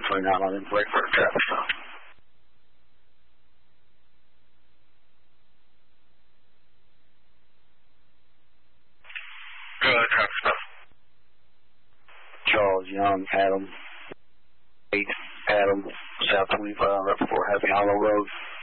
29 on in break for a traffic stop. Go ahead, traffic stop. Charles Young, Adam, 8, Adam, South 25, right before Happy Hollow Road.